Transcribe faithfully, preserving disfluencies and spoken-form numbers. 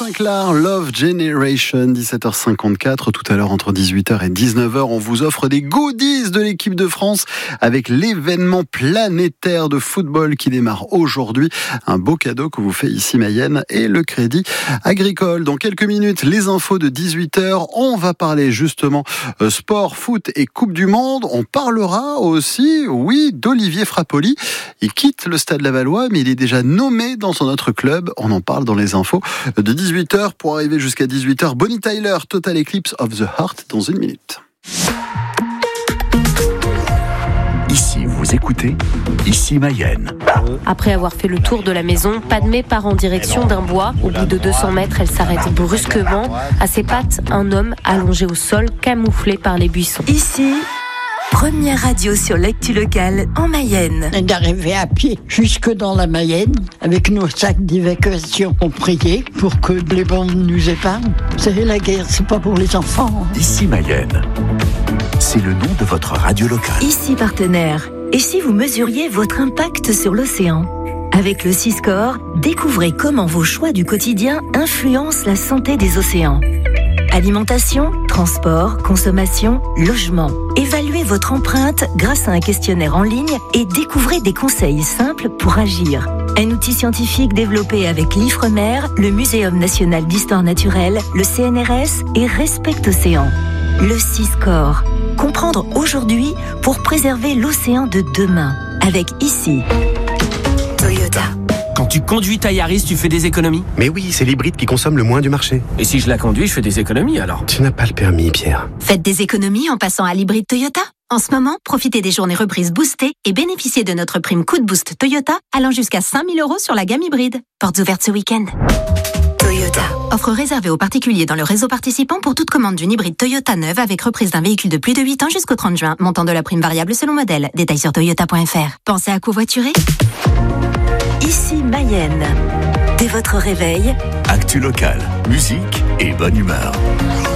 Sinclair, Love Generation, dix-sept heures cinquante-quatre. Tout à l'heure, entre dix-huit heures et dix-neuf heures, on vous offre des goodies de l'équipe de France avec l'événement planétaire de football qui démarre aujourd'hui. Un beau cadeau que vous fait ici Mayenne et le Crédit Agricole. Dans quelques minutes, les infos de dix-huit heures. On va parler justement sport, foot et Coupe du Monde. On parlera aussi, oui, d'Olivier Frappoli. Il quitte le Stade Lavallois, mais il est déjà nommé dans son autre club. On en parle dans les infos de dix-huit heures pour arriver jusqu'à dix-huit heures. Bonnie Tyler, Total Eclipse of the Heart dans une minute. Ici, vous écoutez, ici Mayenne. Après avoir fait le tour de la maison, Padmé part en direction d'un bois. Au bout de deux cents mètres, elle s'arrête brusquement. À ses pattes, un homme allongé au sol, camouflé par les buissons. Ici, première radio sur l'actu locale en Mayenne. D'arriver à pied jusque dans la Mayenne, avec nos sacs d'évacuation, on priait pour que les bombes nous épargnent. Vous savez, la guerre, c'est pas pour les enfants. Ici Mayenne, c'est le nom de votre radio locale. Ici partenaire. Et si vous mesuriez votre impact sur l'océan ? Avec le Siscore, découvrez comment vos choix du quotidien influencent la santé des océans. Alimentation, transport, consommation, logement. Évaluez votre empreinte grâce à un questionnaire en ligne et découvrez des conseils simples pour agir. Un outil scientifique développé avec l'Ifremer, le Muséum national d'histoire naturelle, le C N R S et Respect Océan. Le Siscore. Comprendre aujourd'hui pour préserver l'océan de demain. Avec ici, Toyota. Quand tu conduis ta Yaris, tu fais des économies ? Mais oui, c'est l'hybride qui consomme le moins du marché. Et si je la conduis, je fais des économies alors ? Tu n'as pas le permis, Pierre. Faites des économies en passant à l'hybride Toyota. En ce moment, profitez des journées reprises boostées et bénéficiez de notre prime Coup de Boost Toyota allant jusqu'à cinq mille euros sur la gamme hybride. Portes ouvertes ce week-end. Toyota. Offre réservée aux particuliers dans le réseau participant pour toute commande d'une hybride Toyota neuve avec reprise d'un véhicule de plus de huit ans jusqu'au trente juin. Montant de la prime variable selon modèle. Détails sur toyota point f r. Pensez à covoiturer ? Ici Mayenne. Dès votre réveil, Actu locale, musique et bonne humeur.